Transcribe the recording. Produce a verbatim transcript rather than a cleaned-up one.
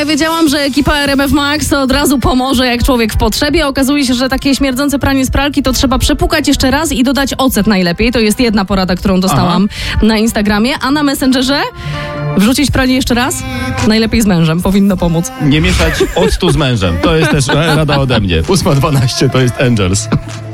ja wiedziałam, że ekipa R M F Max od razu pomoże jak człowiek w potrzebie. Okazuje się, że takie śmierdzące pranie z pralki to trzeba przepukać jeszcze raz i dodać ocet najlepiej. To jest jedna porada, którą dostałam Aha. na Instagramie. A na Messengerze wrzucić pranie jeszcze raz? Najlepiej z mężem, powinno pomóc. Nie mieszać octu z mężem. To jest też rada ode mnie. ósma dwanaście to jest Angels.